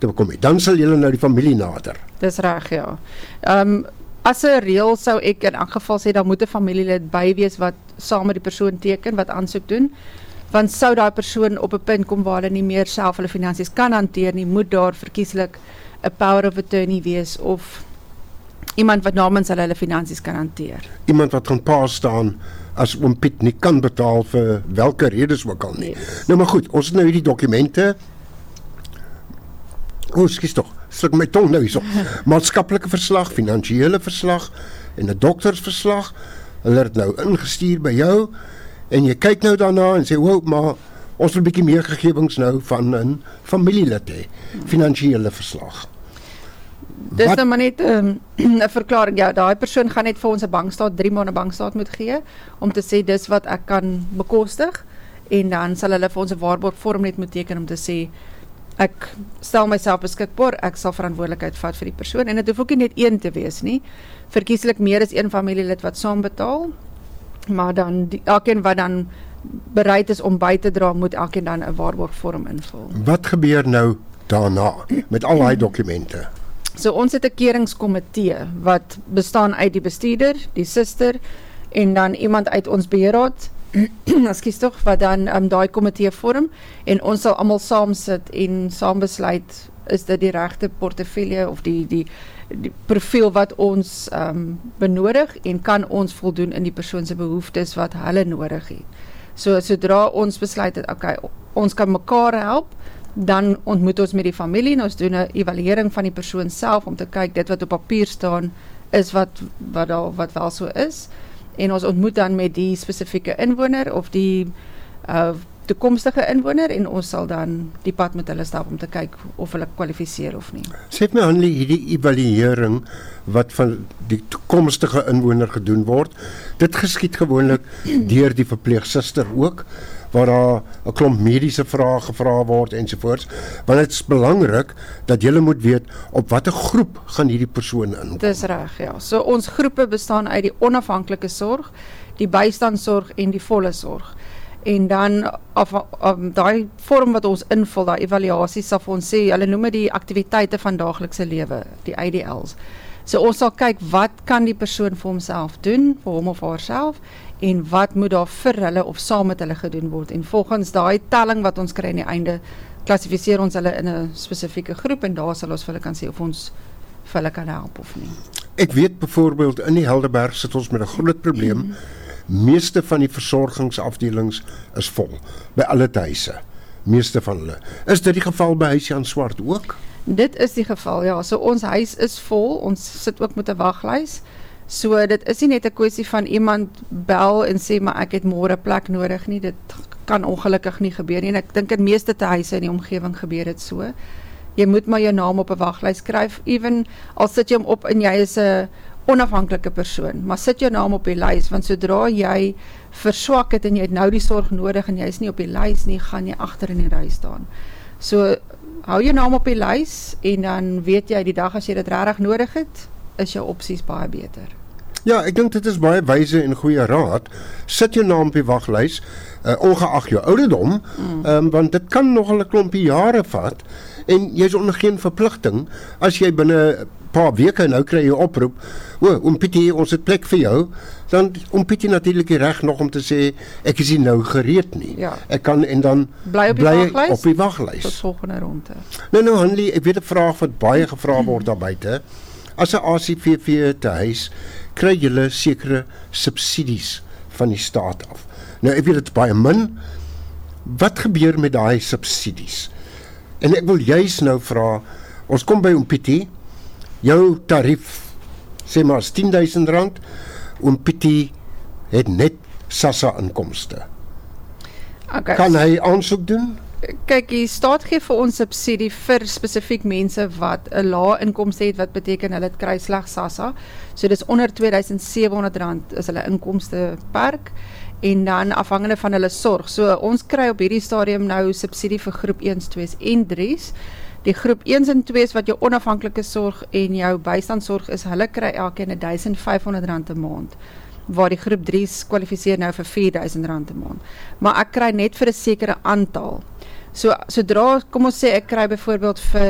te bekom nie. Dan sal julle nou die familie nader. Dis reg, ja. As 'n reël sou ek in elk geval sê, dan moet 'n familielid by wees wat saam met die persoon teken, wat aansoek doen, want sou daai persoon op 'n punt kom waar hulle nie meer self hulle finansies kan hanteer nie, moet daar verkieslik 'n power of attorney wees, of iemand wat namens hulle finansies kan hanteer. Iemand wat gaan pa staan as oom Piet nie kan betaal vir welke redes ook al nie. Yes. Nou maar goed, ons het nou hierdie dokumente. Skies tog, sluk my tong nou hierso. Maatskaplike verslag, finansiële verslag en 'n doktersverslag. Hulle het nou ingestuur by jou en jy kyk nou daarna en sê, "Wow, maar ons wil 'n bietjie meer gegevens nou van 'n familielid hê." Finansiële verslag. Dis nou maar net 'n verklaring. Ja, daai persoon gaan net vir ons 'n bankstaat, 3 maande bankstaat moet gee om te sê dis wat ek kan bekostig, en dan sal hulle vir ons 'n waarborgvorm net moet teken om te sê ek stel myself beskikbaar, ek sal verantwoordelikheid vat vir die persoon, en dit hoef ook nie net een te wees nie. Verkieslik meer as een familielid wat saam betaal, maar dan elkeen wat dan bereid is om by te dra, moet elkeen dan 'n waarborgvorm invul. Wat gebeur nou daarna met al daai dokumente? So ons het 'n keringskomitee wat bestaan uit die bestuurder, die suster en dan iemand uit ons beheerraad, ekskuus tog, wat dan daai komitee vorm, en ons sal almal saam sit en saam besluit, is dit die regte portefeulje of die profiel wat ons benodig, en kan ons voldoen in die persoon se behoeftes wat hulle nodig het. So sodra ons besluit het, okay, ons kan mekaar help, dan ontmoet ons met die familie en ons doen 'n evaluering van die persoon self om te kyk dit wat op papier staan is wat wel so is, en ons ontmoet dan met die spesifieke inwoner of die toekomstige inwoner, en ons sal dan die pad met hulle stap om te kyk of hulle kwalifiseer of nie. Sê my Hanlie, hierdie evaluering wat van die toekomstige inwoner gedoen word, dit geskied gewoonlik deur die verpleegsuster ook, waar daar 'n klomp mediese vrae gevra word ensovoorts, want dit is belangrik dat jy moet weet op watter groep gaan hierdie persoon inkom. Dis reg, ja. So ons groepe bestaan uit die onafhanklike sorg, die bystandssorg en die volle sorg. En dan daai vorm wat ons invul, daai evaluasie sal vir ons sê, hulle noem dit die aktiwiteite van daaglikse lewe, die ADLs. So ons sal kyk wat kan die persoon vir homself doen, vir hom of haarself, en wat moet daar vir hulle of saam met hulle gedoen word. En volgens daai telling wat ons kry aan die einde, klassifiseer ons hulle in 'n spesifieke groep, en daar sal ons vir hulle kan sê of ons vir hulle kan help of nie. Ek weet byvoorbeeld in die Helderberg sit ons met 'n groot probleem. Meeste van die versorgingsafdelings is vol, by alle huise. Meeste van hulle. Is dit die geval by Huis Jan Swart ook? Dit is die geval, ja. So ons huis is vol, ons sit ook met 'n waglys. So dit is nie net 'n kwessie van iemand bel en sê maar ek het môre plek nodig nie. Dit kan ongelukkig nie gebeur nie. En ek dink in meeste huise in die omgewing gebeur dit so. Jy moet maar jou naam op 'n waglys skryf, ewen al sit jy hom op en jy is 'n onafhanklike persoon, maar sit jou naam op die lys, want sodra jy verswak het en jy het nou die sorg nodig en jy is nie op die lys nie, gaan jy agter in die ry staan. So hou jou naam op die lys, en dan weet jy die dag as jy dit regtig nodig het, is jou opsies baie beter. Ja, ek dink dit is baie wyse en goeie raad. Sit jou naam op die waglys, ongeag jou ouderdom, want dit kan nogal 'n klompie jare vat, en jy is onder geen verpligting, as jy binne 'n paar weke nou kry jy 'n oproep, oom Pietie, ons het plek vir jou, dan oom Pietie natuurlik die reg nog om te sê, ek is nie nou gereed nie. Ja. Ek kan, en dan Bly op die waglys tot volgende ronde. Nou Hanlie, ek weet 'n vraag wat baie gevra word daar buite. As 'n ACVV te huis, kry julle sekere subsidies van die staat af. Nou ek weet dit is baie min. Wat gebeur met daai subsidies? En ek wil juis nou vra, ons kom by oom Pietie, jou tarief, sê maar is R10,000, oom Pietie het net SASSA inkomste. Okay. Kan hy aansoek doen? Kyk, die staat gee vir ons subsidie vir spesifiek mense wat 'n lae inkomste het, wat beteken hulle kry slegs SASSA. So dis onder R2,700 is hulle inkomste perk, en dan afhangende van hulle sorg. So ons kry op hierdie stadium nou subsidie vir groep 1's, 2's en 3's. Die groep 1's en 2's wat jou onafhanklike sorg en jou bystandssorg is, hulle kry elkeen R1,500 'n maand, waar die groep 3's kwalifiseer nou vir R4,000 'n maand. Maar ek kry net vir 'n sekere aantal. So sodra, kom ons sê ek kry byvoorbeeld vir